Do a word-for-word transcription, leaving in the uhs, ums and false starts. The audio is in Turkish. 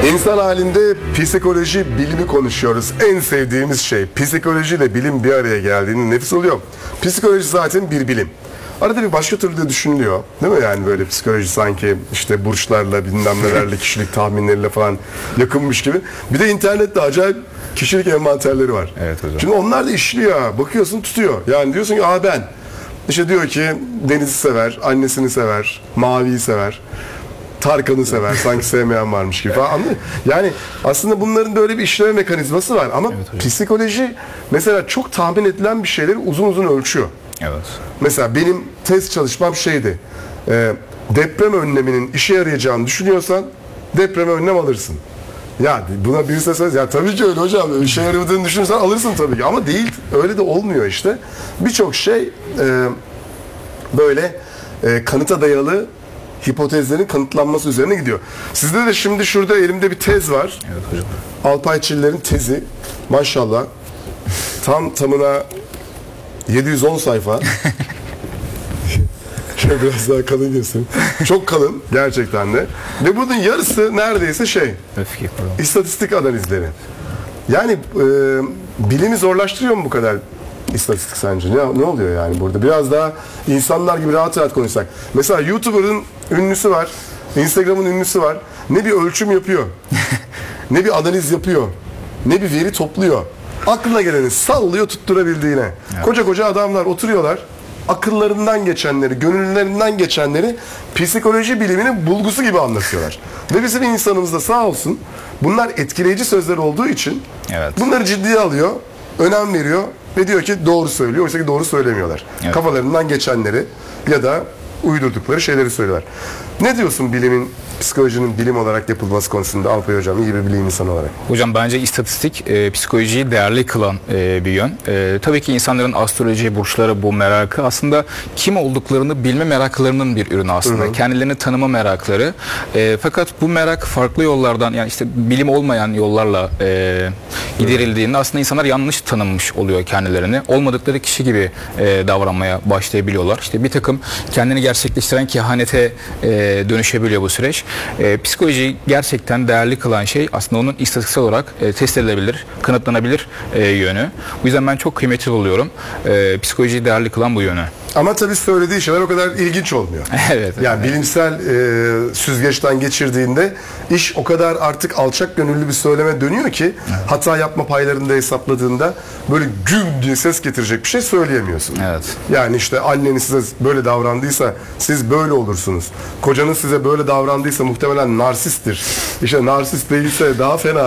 İnsan halinde psikoloji bilimi konuşuyoruz. En sevdiğimiz şey. Psikolojiyle bilim bir araya geldiğinde nefis oluyor. Psikoloji zaten bir bilim. Arada bir başka türlü de düşünülüyor. Değil mi yani böyle psikoloji sanki işte burçlarla bilmem nelerle kişilik tahminleriyle falan yakınmış gibi. Bir de internette acayip kişilik envanterleri var. Evet hocam. Şimdi onlar da işliyor. Bakıyorsun tutuyor. Yani diyorsun ki aa ben. İşte diyor ki Deniz'i sever, annesini sever, Mavi'yi sever. Tarkan'ı sever. Sanki sevmeyen varmış gibi falan. Anladın mı? Yani aslında bunların böyle bir işleme mekanizması var. Ama evet psikoloji mesela çok tahmin edilen bir şeyleri uzun uzun ölçüyor. Evet. Mesela benim test çalışmam şeydi. E, deprem önleminin işe yarayacağını düşünüyorsan depreme önlem alırsın. Ya buna birisi söz ya tabii ki öyle hocam. İşe yaradığını düşünürsen alırsın tabii ki. Ama değil. Öyle de olmuyor işte. Birçok şey e, böyle e, kanıta dayalı hipotezlerin kanıtlanması üzerine gidiyor. Sizde de şimdi şurada elimde bir tez var. Evet hocam. Alpay Çiller'in tezi. Maşallah. Tam tamına yedi yüz on sayfa. Şöyle biraz daha kalın göstereyim. Çok kalın gerçekten de. Ve bunun yarısı neredeyse şey. Öfke kurum. İstatistik analizleri. Yani e, bilimi zorlaştırıyor mu bu kadar istatistik sence? Ne, ne oluyor yani burada? Biraz daha insanlar gibi rahat rahat konuşsak. Mesela YouTuber'ın ünlüsü var. Instagram'ın ünlüsü var. Ne bir ölçüm yapıyor. Ne bir analiz yapıyor. Ne bir veri topluyor. Aklına geleni sallıyor tutturabildiğine. Evet. Koca koca adamlar oturuyorlar. Akıllarından geçenleri, gönüllerinden geçenleri psikoloji biliminin bulgusu gibi anlatıyorlar. Ve bizim insanımız da sağ olsun bunlar etkileyici sözler olduğu için evet. bunları ciddiye alıyor, önem veriyor ve diyor ki doğru söylüyor. Oysa ki doğru söylemiyorlar. Evet. Kafalarından geçenleri ya da uydurdukları şeyleri söylüyorlar. Ne diyorsun bilimin, psikolojinin bilim olarak yapılması konusunda Alpay Hocam, iyi bir bilim insanı olarak? Hocam bence istatistik e, psikolojiyi değerli kılan e, bir yön. E, tabii ki insanların astroloji, burçları bu merakı aslında kim olduklarını bilme meraklarının bir ürünü aslında. Hı hı. Kendilerini tanıma merakları. E, fakat bu merak farklı yollardan yani işte bilim olmayan yollarla e, giderildiğinde aslında insanlar yanlış tanımış oluyor kendilerini. Olmadıkları kişi gibi e, davranmaya başlayabiliyorlar. İşte bir takım kendini gerçekleştiren kehanete e, dönüşebiliyor bu süreç. E, psikolojiyi gerçekten değerli kılan şey aslında onun istatistiksel olarak e, test edilebilir, kanıtlanabilir e, yönü. Bu yüzden ben çok kıymetli buluyorum. E, psikolojiyi değerli kılan bu yönü. Ama tabii söylediği şeyler o kadar ilginç olmuyor. Evet. Yani evet. bilimsel e, süzgeçten geçirdiğinde iş o kadar artık alçak gönüllü bir söyleme dönüyor ki evet. hata yapma paylarını da hesapladığında böyle güm diye ses getirecek bir şey söyleyemiyorsun. Evet. Yani işte anneniz size böyle davrandıysa siz böyle olursunuz. Kocanız size böyle davrandıysa muhtemelen narsisttir. İşte narsist değilse daha fena.